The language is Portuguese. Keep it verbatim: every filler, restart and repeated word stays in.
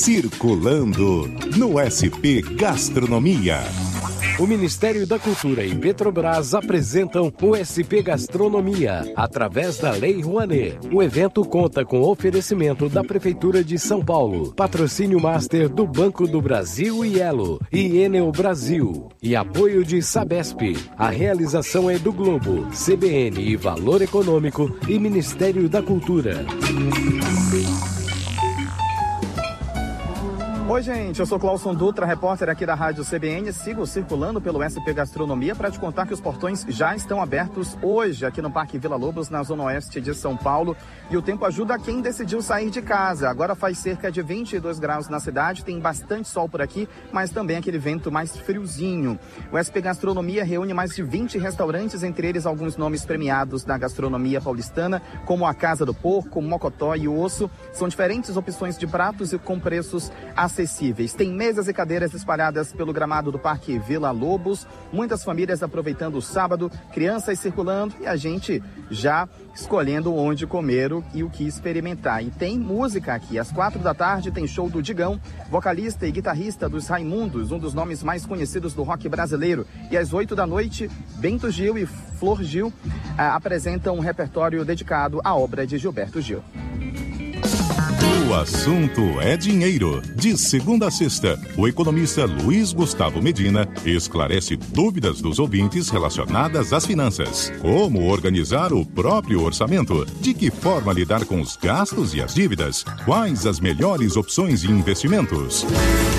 Circulando no S P Gastronomia. O Ministério da Cultura e Petrobras apresentam o S P Gastronomia, através da Lei Rouanet. O evento conta com oferecimento da Prefeitura de São Paulo, patrocínio master do Banco do Brasil e Elo e Enel Brasil, e apoio de Sabesp. A realização é do Globo, C B N e Valor Econômico e Ministério da Cultura. Oi, gente, eu sou Clauson Dutra, repórter aqui da Rádio C B N. Sigo circulando pelo S P Gastronomia para te contar que os portões já estão abertos hoje aqui no Parque Vila Lobos, na zona oeste de São Paulo. E o tempo ajuda quem decidiu sair de casa. Agora faz cerca de vinte e dois graus na cidade, tem bastante sol por aqui, mas também aquele vento mais friozinho. O S P Gastronomia reúne mais de vinte restaurantes, entre eles alguns nomes premiados da gastronomia paulistana, como a Casa do Porco, Mocotó e o Osso. São diferentes opções de pratos e com preços acessíveis. acessíveis. Tem mesas e cadeiras espalhadas pelo gramado do Parque Vila Lobos, muitas famílias aproveitando o sábado, crianças circulando e a gente já escolhendo onde comer e o que experimentar. E tem música aqui. Às quatro da tarde tem show do Digão, vocalista e guitarrista dos Raimundos, um dos nomes mais conhecidos do rock brasileiro. E às oito da noite, Bento Gil e Flor Gil ah, apresentam um repertório dedicado à obra de Gilberto Gil. O assunto é dinheiro. De segunda a sexta, o economista Luiz Gustavo Medina esclarece dúvidas dos ouvintes relacionadas às finanças. Como organizar o próprio orçamento? De que forma lidar com os gastos e as dívidas? Quais as melhores opções de investimentos?